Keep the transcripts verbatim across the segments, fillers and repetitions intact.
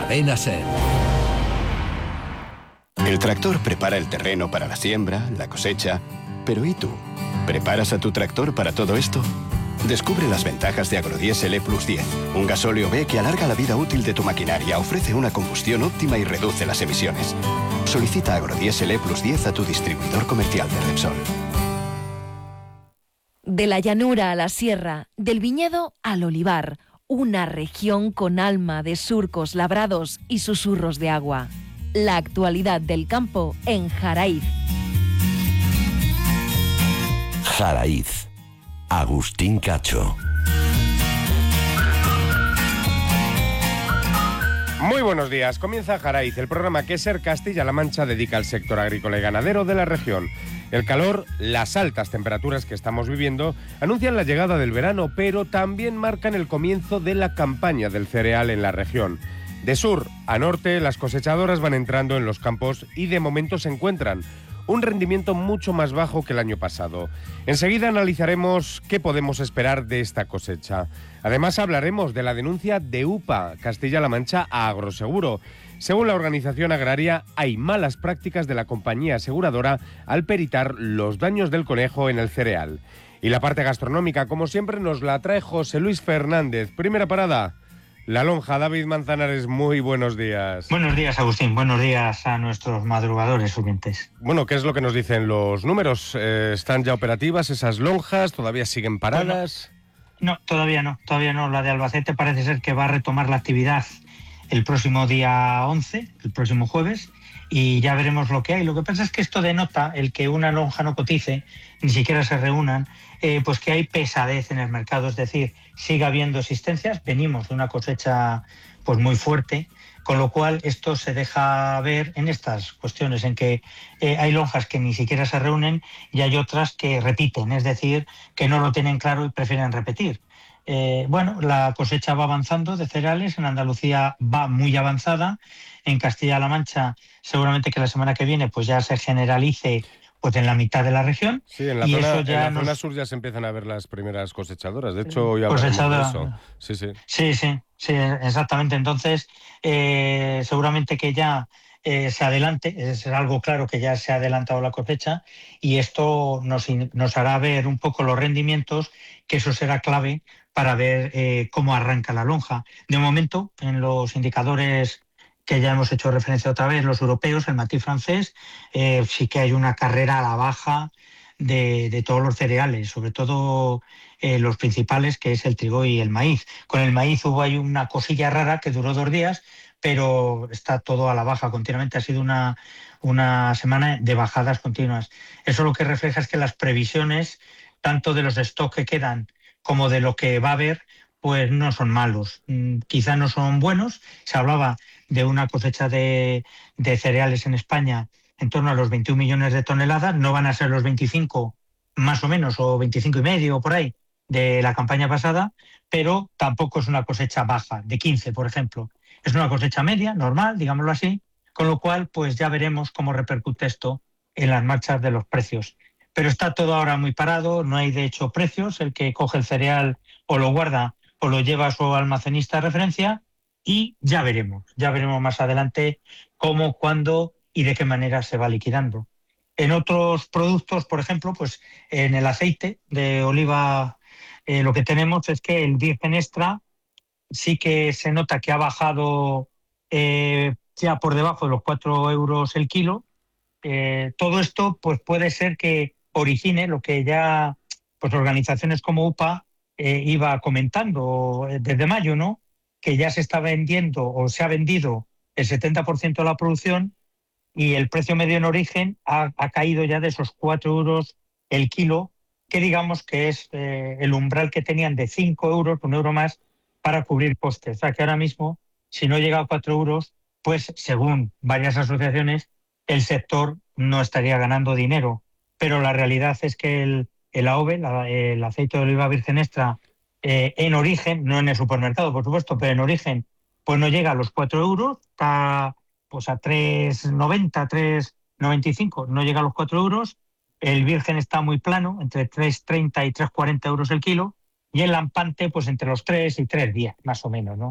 Cadena SER. El tractor prepara el terreno para la siembra, la cosecha. Pero ¿y tú? ¿Preparas a tu tractor para todo esto? Descubre las ventajas de Agrodiesel E plus diez, un gasóleo B que alarga la vida útil de tu maquinaria, ofrece una combustión óptima y reduce las emisiones. Solicita Agrodiesel E plus diez a tu distribuidor comercial de Repsol. De la llanura a la sierra, del viñedo al olivar, una región con alma de surcos labrados y susurros de agua. La actualidad del campo en Jaraíz. Jaraíz. Agustín Cacho. Muy buenos días. Comienza Jaraíz, el programa que SER Castilla-La Mancha dedica al sector agrícola y ganadero de la región. El calor, las altas temperaturas que estamos viviendo anuncian la llegada del verano, pero también marcan el comienzo de la campaña del cereal en la región. De sur a norte, las cosechadoras van entrando en los campos y de momento se encuentran un rendimiento mucho más bajo que el año pasado. Enseguida analizaremos qué podemos esperar de esta cosecha. Además hablaremos de la denuncia de U P A Castilla-La Mancha a Agroseguro. Según la organización agraria, hay malas prácticas de la compañía aseguradora al peritar los daños del conejo en el cereal. Y la parte gastronómica, como siempre, nos la trae José Luis Fernández. Primera parada, La Lonja. David Manzanares, muy buenos días. Buenos días, Agustín. Buenos días a nuestros madrugadores oyentes. Bueno, ¿qué es lo que nos dicen los números? Eh, ¿Están ya operativas esas lonjas? ¿Todavía siguen paradas? Bueno, no, todavía no. Todavía no. La de Albacete parece ser que va a retomar la actividad el próximo día once, el próximo jueves, y ya veremos lo que hay. Lo que pasa es que esto denota el que una lonja no cotice, ni siquiera se reúnan, eh, pues que hay pesadez en el mercado, es decir, sigue habiendo existencias. Venimos de una cosecha pues muy fuerte, con lo cual esto se deja ver en estas cuestiones, en que eh, hay lonjas que ni siquiera se reúnen y hay otras que repiten, es decir, que no lo tienen claro y prefieren repetir. Eh, bueno, la cosecha va avanzando de cereales, en Andalucía va muy avanzada, en Castilla-La Mancha seguramente que la semana que viene pues ya se generalice pues en la mitad de la región. Sí, en la, y zona, eso ya en la nos... zona sur ya se empiezan a ver las primeras cosechadoras. De hecho, hoy hablaremos de eso. Sí, sí. Sí, sí, sí, exactamente. Entonces, eh, seguramente que ya eh, se adelante, es algo claro que ya se ha adelantado la cosecha y esto nos, nos hará ver un poco los rendimientos, que eso será clave para ver eh, cómo arranca la lonja. De momento, en los indicadores que ya hemos hecho referencia otra vez, los europeos, el matiz francés, eh, sí que hay una carrera a la baja de, de todos los cereales, sobre todo eh, los principales, que es el trigo y el maíz. Con el maíz hubo ahí una cosilla rara que duró dos días, pero está todo a la baja continuamente. Ha sido una, una semana de bajadas continuas. Eso lo que refleja es que las previsiones, tanto de los stocks que quedan como de lo que va a haber, pues no son malos. Mm, quizá no son buenos. Se hablaba de una cosecha de, de cereales en España en torno a los veintiún millones de toneladas, no van a ser los veinticinco más o menos, o veinticinco y medio o por ahí, de la campaña pasada, pero tampoco es una cosecha baja, de quince, por ejemplo. Es una cosecha media, normal, digámoslo así, con lo cual pues ya veremos cómo repercute esto en las marchas de los precios. Pero está todo ahora muy parado, no hay de hecho precios, el que coge el cereal o lo guarda o lo lleva a su almacenista de referencia, y ya veremos, ya veremos más adelante cómo, cuándo y de qué manera se va liquidando. En otros productos, por ejemplo, pues en el aceite de oliva, eh, lo que tenemos es que el virgen extra sí que se nota que ha bajado eh, ya por debajo de los cuatro euros el kilo. Eh, todo esto pues puede ser que origine lo que ya pues organizaciones como U P A eh, iba comentando desde mayo, ¿no? Que ya se está vendiendo o se ha vendido el setenta por ciento de la producción y el precio medio en origen ha, ha caído ya de esos cuatro euros el kilo, que digamos que es eh, el umbral que tenían de cinco euros, un euro más, para cubrir costes. O sea que ahora mismo, si no llega a cuatro euros, pues según varias asociaciones, el sector no estaría ganando dinero. Pero la realidad es que el, el A O V E, la, el aceite de oliva virgen extra, eh, en origen, no en el supermercado, por supuesto, pero en origen, pues no llega a los cuatro euros, está pues a tres noventa, tres noventa y cinco, no llega a los cuatro euros. El virgen está muy plano, entre tres treinta y tres cuarenta euros el kilo, y el lampante pues entre los tres y tres diez, más o menos, ¿no?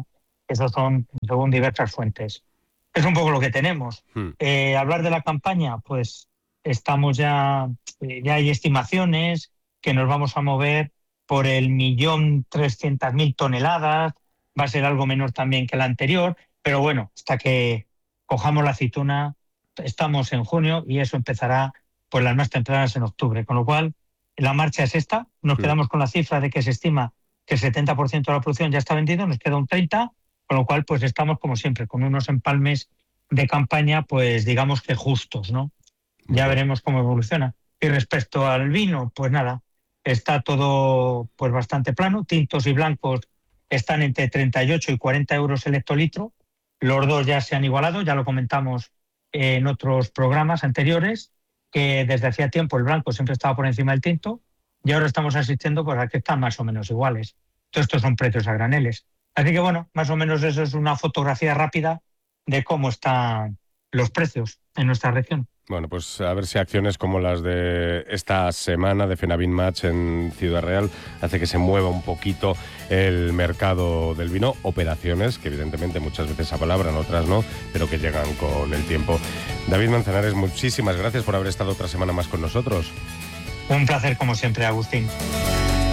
Esos son según diversas fuentes. Es un poco lo que tenemos. Hmm. Eh, hablar de la campaña, pues estamos ya, eh, ya hay estimaciones que nos vamos a mover por el millón trescientas mil toneladas, va a ser algo menor también que la anterior, pero bueno, hasta que cojamos la aceituna, estamos en junio y eso empezará pues las más tempranas en octubre, con lo cual la marcha es esta, nos Sí. quedamos con la cifra de que se estima que el setenta por ciento de la producción ya está vendido, nos queda un treinta por ciento, con lo cual pues estamos como siempre, con unos empalmes de campaña pues digamos que justos, ¿no? Ya veremos cómo evoluciona. Y respecto al vino, pues nada, está todo pues bastante plano, tintos y blancos están entre treinta y ocho y cuarenta euros el hectolitro, los dos ya se han igualado, ya lo comentamos en otros programas anteriores, que desde hacía tiempo el blanco siempre estaba por encima del tinto y ahora estamos asistiendo pues, a que están más o menos iguales. Todo estos son precios a graneles. Así que bueno, más o menos eso es una fotografía rápida de cómo están los precios en nuestra región. Bueno, pues a ver si acciones como las de esta semana de Fenavin Match en Ciudad Real hace que se mueva un poquito el mercado del vino. Operaciones que evidentemente muchas veces apalabran, otras no, pero que llegan con el tiempo. David Manzanares, muchísimas gracias por haber estado otra semana más con nosotros. Un placer como siempre, Agustín.